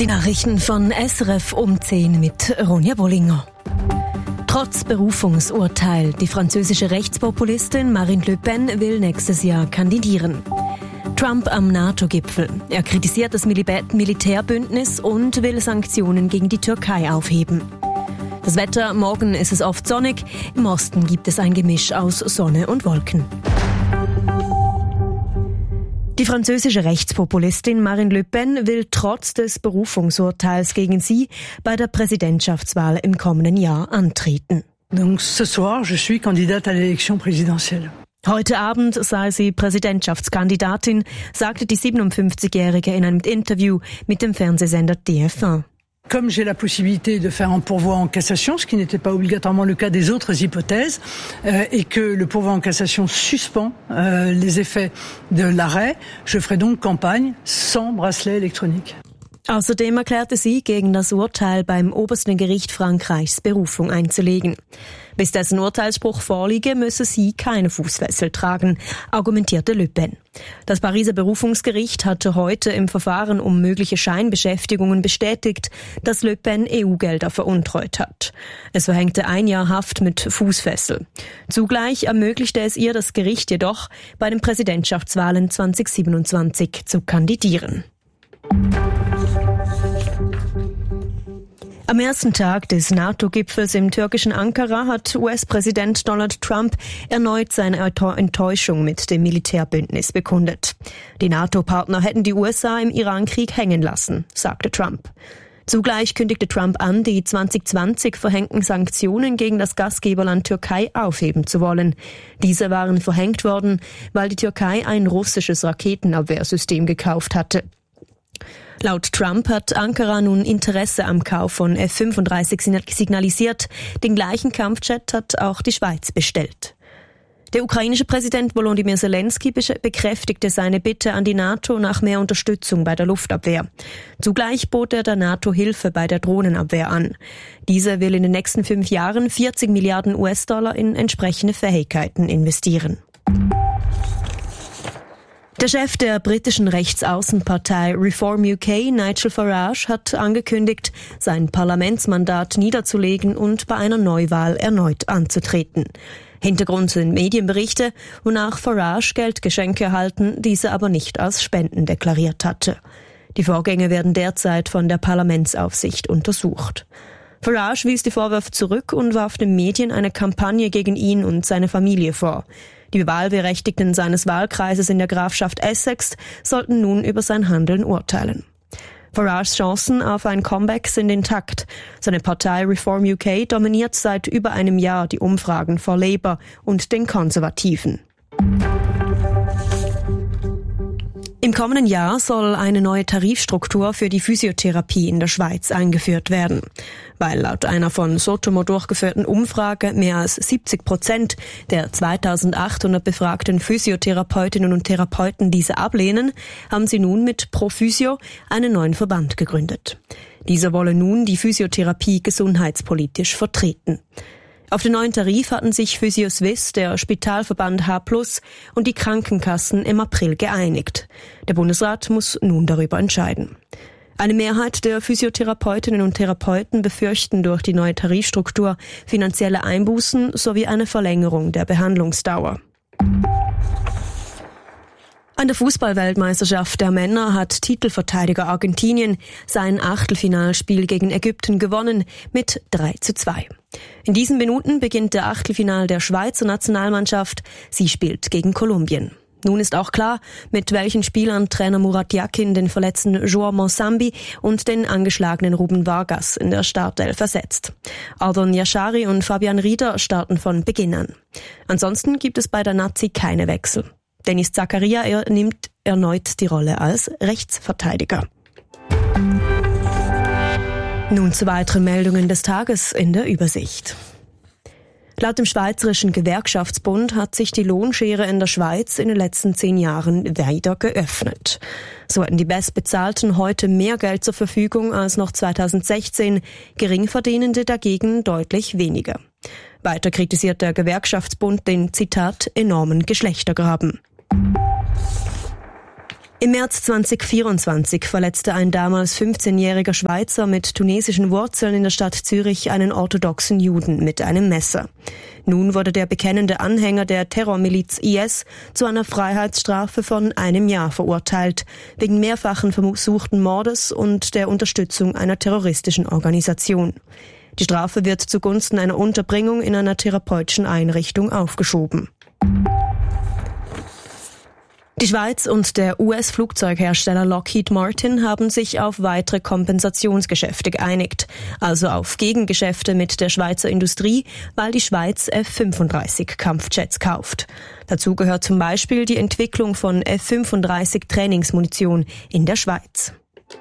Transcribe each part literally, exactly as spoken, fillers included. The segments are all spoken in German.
Die Nachrichten von S R F um zehn mit Ronja Bollinger. Trotz Berufungsurteil, die französische Rechtspopulistin Marine Le Pen will nächstes Jahr kandidieren. Trump am NATO-Gipfel. Er kritisiert das Militärbündnis und will Sanktionen gegen die Türkei aufheben. Das Wetter, morgen ist es oft sonnig, im Osten gibt es ein Gemisch aus Sonne und Wolken. Die französische Rechtspopulistin Marine Le Pen will trotz des Berufungsurteils gegen sie bei der Präsidentschaftswahl im kommenden Jahr antreten. Donc ce soir, je suis candidate à l'élection présidentielle. Heute Abend sei sie Präsidentschaftskandidatin, sagte die siebenundfünfzigjährige in einem Interview mit dem Fernsehsender D F eins. Comme j'ai la possibilité de faire un pourvoi en cassation, ce qui n'était pas obligatoirement le cas des autres hypothèses, euh, et que le pourvoi en cassation suspend euh, les effets de l'arrêt, je ferai donc campagne sans bracelet électronique. Außerdem erklärte sie, gegen das Urteil beim obersten Gericht Frankreichs Berufung einzulegen. Bis dessen Urteilsspruch vorliege, müsse sie keine Fußfessel tragen, argumentierte Le Pen. Das Pariser Berufungsgericht hatte heute im Verfahren um mögliche Scheinbeschäftigungen bestätigt, dass Le Pen E U-Gelder veruntreut hat. Es verhängte ein Jahr Haft mit Fußfessel. Zugleich ermöglichte es ihr das Gericht jedoch, bei den Präsidentschaftswahlen zweitausendsiebenundzwanzig zu kandidieren. Am ersten Tag des NATO-Gipfels im türkischen Ankara hat U S-Präsident Donald Trump erneut seine Enttäuschung mit dem Militärbündnis bekundet. Die NATO-Partner hätten die U S A im Iran-Krieg hängen lassen, sagte Trump. Zugleich kündigte Trump an, die zweitausendzwanzig verhängten Sanktionen gegen das Gastgeberland Türkei aufheben zu wollen. Diese waren verhängt worden, weil die Türkei ein russisches Raketenabwehrsystem gekauft hatte. Laut Trump hat Ankara nun Interesse am Kauf von F fünfunddreißig signalisiert. Den gleichen Kampfjet hat auch die Schweiz bestellt. Der ukrainische Präsident Volodymyr Zelensky bekräftigte seine Bitte an die NATO nach mehr Unterstützung bei der Luftabwehr. Zugleich bot er der NATO Hilfe bei der Drohnenabwehr an. Diese will in den nächsten fünf Jahren vierzig Milliarden U S-Dollar in entsprechende Fähigkeiten investieren. Der Chef der britischen Rechtsaußenpartei Reform U K, Nigel Farage, hat angekündigt, sein Parlamentsmandat niederzulegen und bei einer Neuwahl erneut anzutreten. Hintergrund sind Medienberichte, wonach Farage Geldgeschenke erhalten, diese aber nicht als Spenden deklariert hatte. Die Vorgänge werden derzeit von der Parlamentsaufsicht untersucht. Farage wies die Vorwürfe zurück und warf den Medien eine Kampagne gegen ihn und seine Familie vor. Die Wahlberechtigten seines Wahlkreises in der Grafschaft Essex sollten nun über sein Handeln urteilen. Farages Chancen auf ein Comeback sind intakt. Seine Partei Reform U K dominiert seit über einem Jahr die Umfragen vor Labour und den Konservativen. Im kommenden Jahr soll eine neue Tarifstruktur für die Physiotherapie in der Schweiz eingeführt werden. Weil laut einer von Sotomo durchgeführten Umfrage mehr als siebzig Prozent der zweitausendachthundert befragten Physiotherapeutinnen und Therapeuten diese ablehnen, haben sie nun mit ProPhysio einen neuen Verband gegründet. Dieser wolle nun die Physiotherapie gesundheitspolitisch vertreten. Auf den neuen Tarif hatten sich Physio-Swiss, der Spitalverband H plus und die Krankenkassen im April geeinigt. Der Bundesrat muss nun darüber entscheiden. Eine Mehrheit der Physiotherapeutinnen und Therapeuten befürchten durch die neue Tarifstruktur finanzielle Einbußen sowie eine Verlängerung der Behandlungsdauer. An der Fußball-Weltmeisterschaft der Männer hat Titelverteidiger Argentinien sein Achtelfinalspiel gegen Ägypten gewonnen mit drei zu zwei. In diesen Minuten beginnt der Achtelfinal der Schweizer Nationalmannschaft. Sie spielt gegen Kolumbien. Nun ist auch klar, mit welchen Spielern Trainer Murat Yakin den verletzten João Monsambi und den angeschlagenen Ruben Vargas in der Startelf ersetzt. Ardon Yashari und Fabian Rieder starten von Beginn an. Ansonsten gibt es bei der Nazi keine Wechsel. Dennis Zakaria nimmt erneut die Rolle als Rechtsverteidiger. Nun zu weiteren Meldungen des Tages in der Übersicht. Laut dem Schweizerischen Gewerkschaftsbund hat sich die Lohnschere in der Schweiz in den letzten zehn Jahren wieder geöffnet. So hatten die Bestbezahlten heute mehr Geld zur Verfügung als noch zweitausendsechzehn, Geringverdienende dagegen deutlich weniger. Weiter kritisiert der Gewerkschaftsbund den, Zitat, enormen Geschlechtergraben. Im März zweitausendvierundzwanzig verletzte ein damals fünfzehnjähriger Schweizer mit tunesischen Wurzeln in der Stadt Zürich einen orthodoxen Juden mit einem Messer. Nun wurde der bekennende Anhänger der Terrormiliz I S zu einer Freiheitsstrafe von einem Jahr verurteilt, wegen mehrfachen versuchten Mordes und der Unterstützung einer terroristischen Organisation. Die Strafe wird zugunsten einer Unterbringung in einer therapeutischen Einrichtung aufgeschoben. Die Schweiz und der U S-Flugzeughersteller Lockheed Martin haben sich auf weitere Kompensationsgeschäfte geeinigt, also auf Gegengeschäfte mit der Schweizer Industrie, weil die Schweiz F fünfunddreißig Kampfjets kauft. Dazu gehört zum Beispiel die Entwicklung von F fünfunddreißig Trainingsmunition in der Schweiz.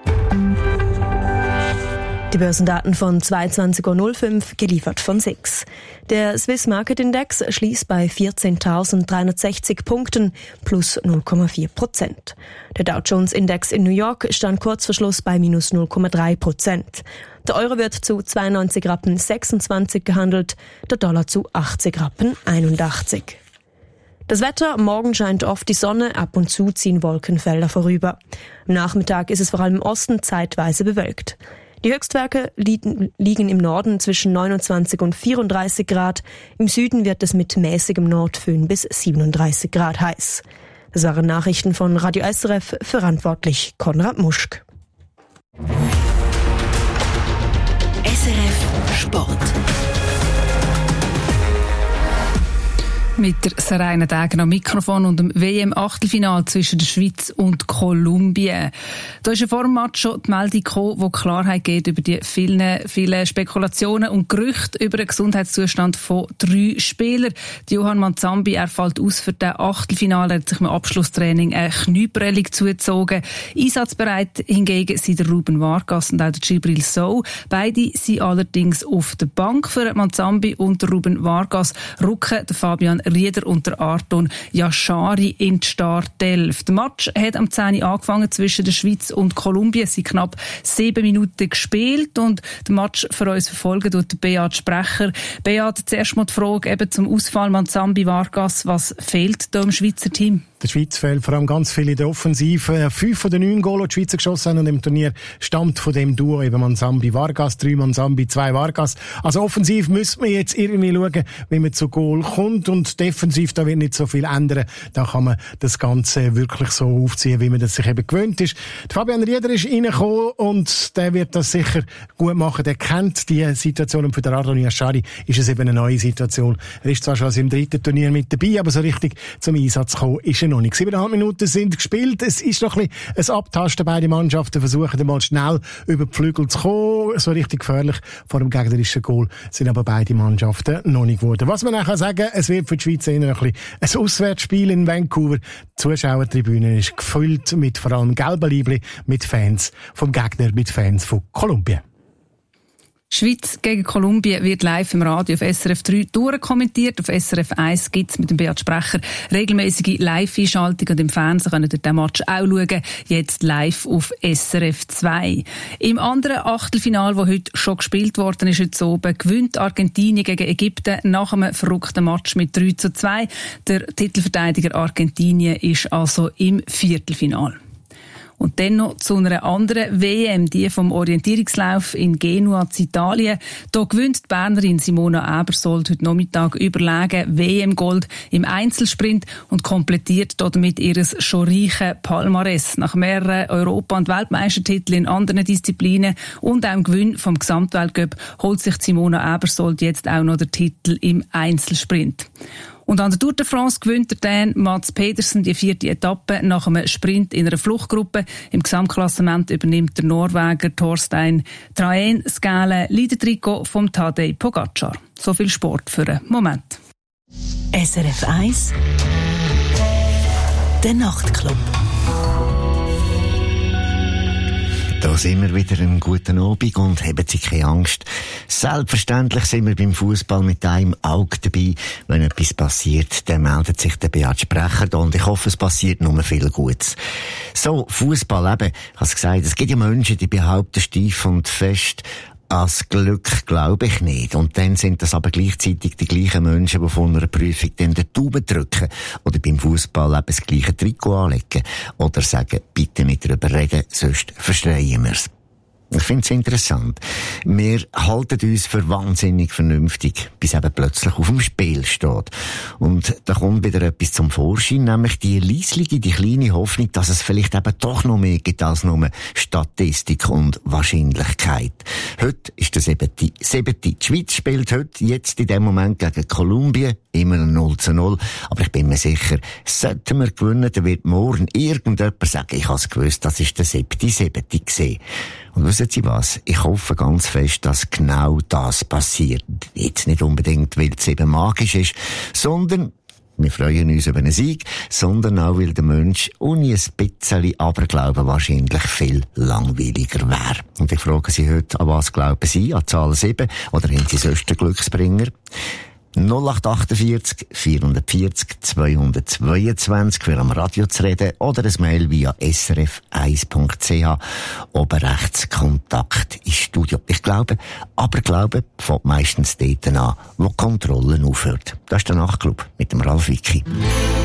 Die Börsendaten von zweiundzwanzig Uhr fünf, geliefert von S I X. Der Swiss Market Index schließt bei vierzehntausenddreihundertsechzig Punkten, plus null Komma vier Prozent. Der Dow Jones Index in New York stand kurz vor Schluss bei minus null Komma drei Prozent. Der Euro wird zu zweiundneunzig Rappen sechsundzwanzig gehandelt, der Dollar zu achtzig Rappen einundachtzig. Das Wetter: Morgen scheint oft die Sonne, ab und zu ziehen Wolkenfelder vorüber. Am Nachmittag ist es vor allem im Osten zeitweise bewölkt. Die Höchstwerte liegen im Norden zwischen neunundzwanzig und vierunddreißig Grad. Im Süden wird es mit mäßigem Nordföhn bis siebenunddreißig Grad heiß. Das waren Nachrichten von Radio S R F, verantwortlich Konrad Muschk. S R F Sport. Mit der Serena Degen am Mikrofon und dem W M-Achtelfinal zwischen der Schweiz und Kolumbien. Da ist ja vor dem Match schon die Meldung gekommen, die Klarheit gibt über die vielen, vielen Spekulationen und Gerüchte über den Gesundheitszustand von drei Spielern. Die Johann Manzambi, er fällt aus für das Achtelfinale, er hat sich im Abschlusstraining eine Knieprellung zugezogen. Einsatzbereit hingegen sind der Ruben Vargas und auch der Djibril Sow. Beide sind allerdings auf der Bank. Für Manzambi und der Ruben Vargas rücken der Fabian Rieder und der Arton Yashari in die Startelf. Der Match hat am zehn Uhr angefangen zwischen der Schweiz und Kolumbien. Es sind knapp sieben Minuten gespielt und den Match für uns verfolgen tut Beat Sprecher. Beat, zuerst mal die Frage eben zum Ausfall Manzambi Vargas. Was fehlt da im Schweizer Team? Der Schweiz fehlt vor allem ganz viel in der Offensive. Fünf von den neun Goals, die die Schweizer geschossen haben und im Turnier stammt von dem Duo eben Manzambi Vargas, drei Manzambi, zwei Vargas. Also offensiv müssen wir jetzt irgendwie schauen, wie man zu Goal kommt, und defensiv, da wird nicht so viel ändern. Da kann man das Ganze wirklich so aufziehen, wie man das sich eben gewöhnt ist. Der Fabian Rieder ist reingekommen und der wird das sicher gut machen. Der kennt die Situation, und für den Arton Yashari ist es eben eine neue Situation. Er ist zwar schon im dritten Turnier mit dabei, aber so richtig zum Einsatz gekommen ist er noch nicht. Siebeneinhalb Minuten sind gespielt. Es ist noch ein bisschen ein Abtasten. Beide Mannschaften versuchen mal schnell über die Flügel zu kommen. So richtig gefährlich vor dem gegnerischen Goal sind aber beide Mannschaften noch nicht geworden. Was man auch sagen kann, es wird für die Schweiz eher ein bisschen ein Auswärtsspiel in Vancouver. Die Zuschauertribüne ist gefüllt mit vor allem gelben Liebli, mit Fans vom Gegner, mit Fans von Kolumbien. Schweiz gegen Kolumbien wird live im Radio auf S R F drei durchkommentiert. Auf S R F eins gibt es mit dem Beat Sprecher regelmäßige Live-Einschaltung, und im Fernsehen können ihr den Match auch schauen. Jetzt live auf S R F zwei. Im anderen Achtelfinal, das heute schon gespielt worden ist, heute oben, gewinnt Argentinien gegen Ägypten nach einem verrückten Match mit drei zu zwei. Der Titelverteidiger Argentinien ist also im Viertelfinal. Und dann noch zu einer anderen W M, die vom Orientierungslauf in Genua in Italien. Da gewinnt die Bernerin Simona Ebersold heute Nachmittag überlegen W M-Gold im Einzelsprint und komplettiert damit ihres schon reichen Palmares. Nach mehreren Europa- und Weltmeistertiteln in anderen Disziplinen und auch im Gewinn vom Gesamtweltcup holt sich Simona Ebersold jetzt auch noch den Titel im Einzelsprint. Und an der Tour de France gewinnt der Dan Mats Pedersen die vierte Etappe nach einem Sprint in einer Fluchtgruppe. Im Gesamtklassement übernimmt der Norweger Thorstein Traen Skale Leader-Trikot vom Tadej Pogacar. So viel Sport für einen Moment. S R F eins Der Nachtclub. Da sind wir wieder einen guten Abend und haben Sie keine Angst. Selbstverständlich sind wir beim Fußball mit einem Auge dabei. Wenn etwas passiert, dann meldet sich der Beat Sprecher da, und ich hoffe, es passiert nur viel Gutes. So, Fußball eben, ich habe es gesagt, es gibt ja Menschen, die behaupten steif und fest, Als Glück glaube ich nicht. Und dann sind das aber gleichzeitig die gleichen Menschen, die von einer Prüfung dann den Daumen drücken oder beim Fußball eben das gleiche Trikot anlegen oder sagen, bitte nicht darüber reden, sonst verstehen wir es. Ich finde es interessant. Wir halten uns für wahnsinnig vernünftig, bis eben plötzlich auf dem Spiel steht. Und da kommt wieder etwas zum Vorschein, nämlich die leislige, die kleine Hoffnung, dass es vielleicht eben doch noch mehr gibt als nur Statistik und Wahrscheinlichkeit. Heute ist das eben die siebte. Die Schweiz spielt heute, jetzt in dem Moment gegen Kolumbien, immer null zu null. Aber ich bin mir sicher, sollten wir gewinnen, dann wird morgen irgendjemand sagen, ich habe es gewusst, das ist der siebte, siebte gesehen. Und wissen Sie was? Ich hoffe ganz fest, dass genau das passiert. Jetzt nicht unbedingt, weil es eben magisch ist, sondern wir freuen uns über einen Sieg, sondern auch, weil der Mensch ohne ein bisschen Aberglauben wahrscheinlich viel langweiliger wäre. Und ich frage Sie heute, an was glauben Sie? An die Zahl sieben? Oder haben Sie sonst den Glücksbringer? null acht achtundvierzig, vierhundertvierzig, zweihundertzweiundzwanzig für am Radio zu reden oder ein Mail via s r f eins punkt c h. Oben rechts Kontakt ins Studio. Ich glaube, aber Glaube fängt meistens dort an, wo die Kontrolle aufhört. Das ist der Nachtclub mit dem Ralf Wicki.